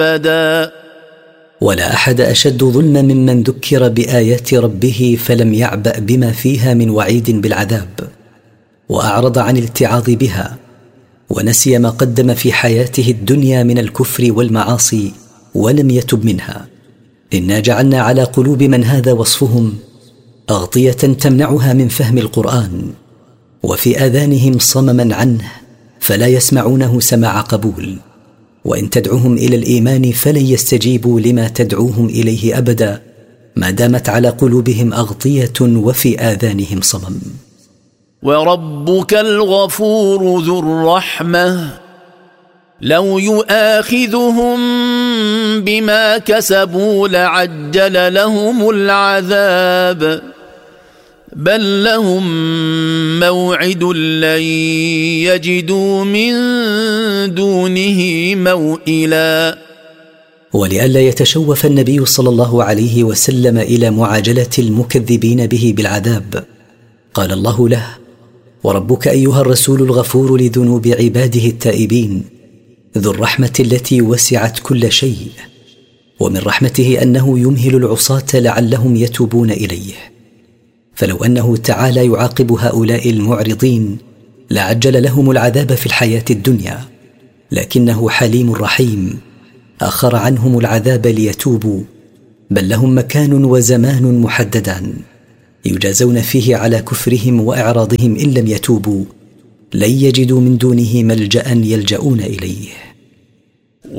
أبدا. ولا أحد أشد ظلما ممن ذكر بآيات ربه فلم يعبأ بما فيها من وعيد بالعذاب، وأعرض عن الاتعاظ بها، ونسي ما قدم في حياته الدنيا من الكفر والمعاصي ولم يتب منها. إنا جعلنا على قلوب من هذا وصفهم أغطية تمنعها من فهم القرآن، وفي آذانهم صمما عنه فلا يسمعونه سماع قبول، وإن تدعوهم إلى الإيمان فلن يستجيبوا لما تدعوهم إليه أبدا ما دامت على قلوبهم أغطية وفي آذانهم صمم. وربك الغفور ذو الرحمة لو يؤاخذهم بما كسبوا لعجل لهم العذاب بل لهم موعد لن يجدوا من دونه موئلا. ولئلا يتشوف النبي صلى الله عليه وسلم إلى معاجلة المكذبين به بالعذاب قال الله له: وربك أيها الرسول الغفور لذنوب عباده التائبين ذو الرحمة التي وسعت كل شيء، ومن رحمته أنه يمهل العصاة لعلهم يتوبون إليه. فلو أنه تعالى يعاقب هؤلاء المعرضين لعجل لهم العذاب في الحياة الدنيا، لكنه حليم رحيم أخر عنهم العذاب ليتوبوا، بل لهم مكان وزمان محددان يجازون فيه على كفرهم وإعراضهم إن لم يتوبوا لن يجدوا من دونه ملجأ يلجؤون إليه.